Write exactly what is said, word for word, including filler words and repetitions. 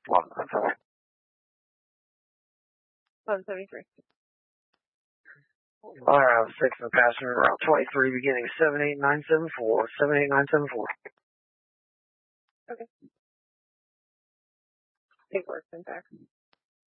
One nine four. One seventy-three. All right, six in the passenger, route twenty-three, beginning seven eight nine seven four, seven eight nine seven four. Okay. Paperwork's in fact.